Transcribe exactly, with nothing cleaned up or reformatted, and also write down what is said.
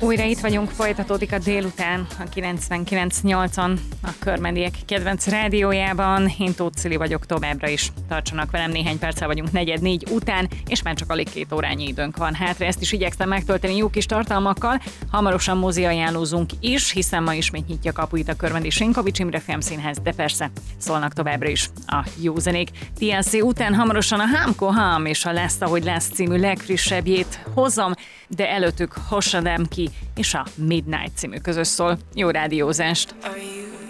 Újra itt vagyunk, folytatódik a délután a kilencvenkilenc nyolcon a Körmendiek kedvenc rádiójában. Én Tóth Cili vagyok továbbra is. Tartsanak velem, néhány perccel vagyunk negyed négy után, és már csak alig két órányi időnk van hátra. Ezt is igyekszem megtölteni jó kis tartalmakkal. Hamarosan mozi ajánlózunk is, hiszen ma ismét nyitja kapuit a Körmendi Sinkovics Imre Filmszínház, de persze szólnak továbbra is a jó zenék. té el cé után hamarosan a Hamko Ham és a Lesz, ahogy lesz című legfrissebbjét hozom, de előttük Hosadám ki és a Midnight című közös szól. Jó rádiózást! Are you